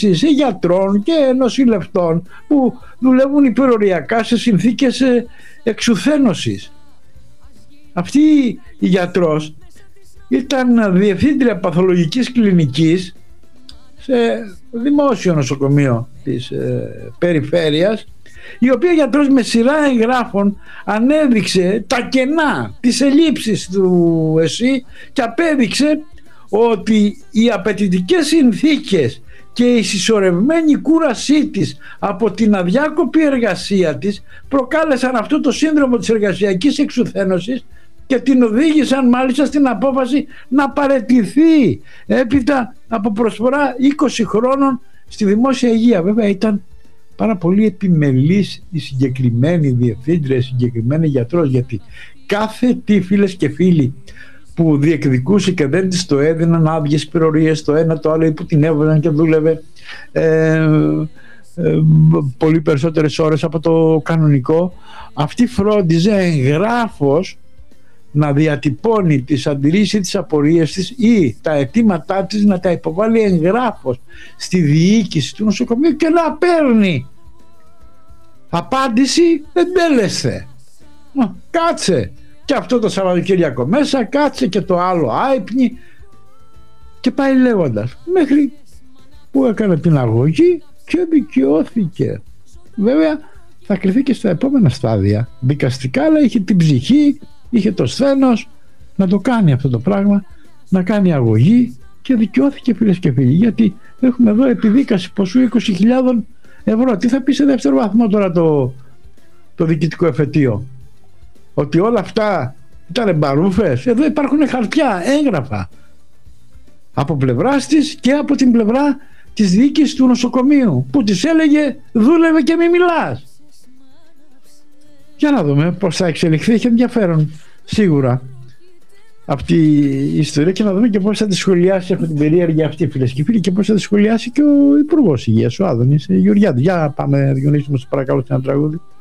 επίσης γιατρών και νοσηλευτών που δουλεύουν υπεροριακά σε συνθήκες εξουθένωσης. Αυτή η γιατρός ήταν διευθύντρια παθολογικής κλινικής σε δημόσιο νοσοκομείο της περιφέρειας, η οποία γιατρός με σειρά εγγράφων ανέδειξε τα κενά, τις ελλείψεις του ΕΣΥ και απέδειξε ότι οι απαιτητικές συνθήκες και η συσσωρευμένη κούρασή της από την αδιάκοπη εργασία της προκάλεσαν αυτό το σύνδρομο της εργασιακής εξουθένωσης και την οδήγησαν μάλιστα στην απόφαση να παραιτηθεί έπειτα από προσφορά 20 χρόνων στη δημόσια υγεία. Βέβαια ήταν πάρα πολύ επιμελής η συγκεκριμένη διευθύντρια, η συγκεκριμένη γιατρός, γιατί κάθε τι, φίλες και φίλοι, που διεκδικούσε και δεν της το έδιναν άδειες υπερορίες, το ένα το άλλο, ή που την έβαζαν και δούλευε πολύ περισσότερες ώρες από το κανονικό, αυτή φρόντιζε εγγράφος να διατυπώνει τις αντιρρήσεις, τις απορίες της ή τα αιτήματά της να τα υποβάλει εγγράφος στη διοίκηση του νοσοκομείου και να παίρνει απάντηση εντέλεσθε. Κάτσε και αυτό το Σαββατοκύριακο μέσα, κάτσε και το άλλο άϊπνη, και πάει λέγοντας, μέχρι που έκανε την αγωγή και δικαιώθηκε. Βέβαια θα κρυθεί και στα επόμενα στάδια δικαστικά, αλλά είχε την ψυχή, είχε το σθένος να το κάνει αυτό το πράγμα, να κάνει αγωγή, και δικαιώθηκε, φίλες και φίλοι, γιατί έχουμε εδώ επιδίκαση ποσού 20.000 ευρώ. Τι θα πει σε δεύτερο βαθμό τώρα το διοικητικό εφετείο? Ότι όλα αυτά ήταν μπαρούφες? Εδώ υπάρχουν χαρτιά, έγγραφα από πλευράς της και από την πλευρά της διοίκησης του νοσοκομείου, που της έλεγε δούλευε και μη μιλάς. Για να δούμε πώς θα εξελιχθεί. Έχει ενδιαφέρον σίγουρα αυτή η ιστορία, και να δούμε και πώς θα τη σχολιάσει αυτή την περίεργη αυτή, φίλες και φίλοι, και πώς θα τη σχολιάσει και ο Υπουργός Υγείας, ο Άδωνης Γεωργιάδης. Για πάμε, Διονύση μου, σε παρακαλώ, σε ένα τραγούδι.